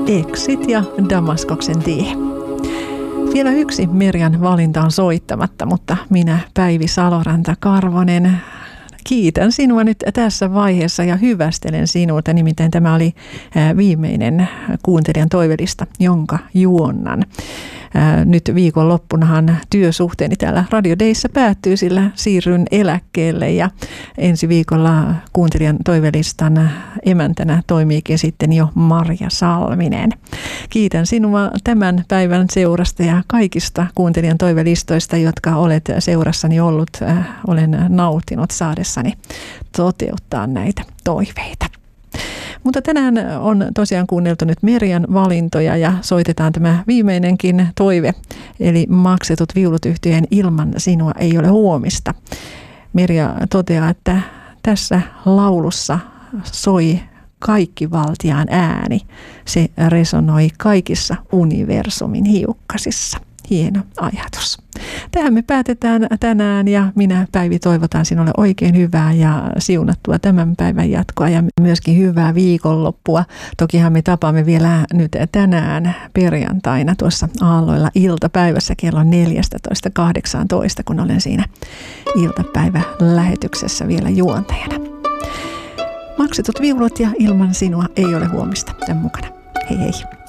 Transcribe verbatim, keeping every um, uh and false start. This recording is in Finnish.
Exit ja Damaskoksen tie. Vielä yksi Merjan valinta on soittamatta, mutta minä, Päivi Saloranta-Karvonen, kiitän sinua nyt tässä vaiheessa ja hyvästelen sinulta. Nimittäin tämä oli viimeinen kuuntelijan toivelista, jonka juonnan. Nyt viikonloppunahan työsuhteeni täällä Radio Dayssä päättyy, sillä siirryn eläkkeelle ja ensi viikolla kuuntelijan toivelistan emäntänä toimiikin sitten jo Marja Salminen. Kiitän sinua tämän päivän seurasta ja kaikista kuuntelijan toivelistoista, jotka olet seurassani ollut. Olen nauttinut saadessani toteuttaa näitä toiveita. Mutta tänään on tosiaan kuunneltu nyt Merjan valintoja ja soitetaan tämä viimeinenkin toive, eli Maksetut viulut -yhtyeen Ilman sinua ei ole huomista. Merja toteaa, että tässä laulussa soi kaikkivaltiaan ääni. Se resonoi kaikissa universumin hiukkasissa. Hieno ajatus. Tähän me päätetään tänään ja minä, Päivi, toivotan sinulle oikein hyvää ja siunattua tämän päivän jatkoa ja myöskin hyvää viikonloppua. Tokihan me tapaamme vielä nyt tänään perjantaina tuossa Aalloilla iltapäivässä kello neljätoista kahdeksantoista, kun olen siinä iltapäivälähetyksessä vielä juontajana. Maksetut viulut ja Ilman sinua ei ole huomista tämän mukana. Hei hei.